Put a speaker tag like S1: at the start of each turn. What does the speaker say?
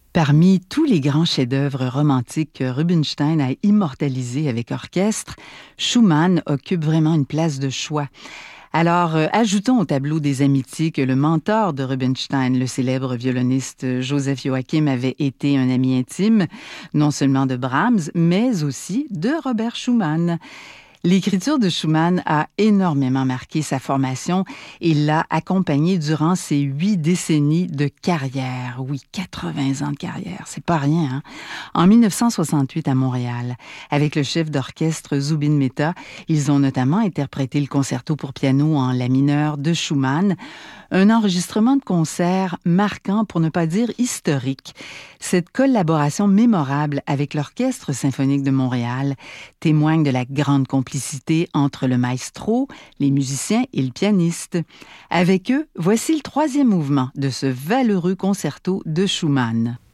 S1: Parmi tous les grands chefs-d'œuvre romantiques que Rubinstein a immortalisés avec orchestre, Schumann occupe vraiment une place de choix. Alors, ajoutons au tableau des amitiés que le mentor de Rubinstein, le célèbre violoniste Joseph Joachim, avait été un ami intime, non seulement de Brahms, mais aussi de Robert Schumann. L'écriture de Schumann a énormément marqué sa formation et l'a accompagné durant ses 8 décennies de carrière. Oui, 80 ans de carrière, c'est pas rien, hein? En 1968 à Montréal, avec le chef d'orchestre Zubin Mehta, ils ont notamment interprété le concerto pour piano en la mineur de Schumann, un enregistrement de concert marquant, pour ne pas dire historique. Cette collaboration mémorable avec l'Orchestre symphonique de Montréal témoigne de la grande complicité entre le maestro, les musiciens et le pianiste. Avec eux, voici le 3e mouvement de ce valeureux concerto de Schumann.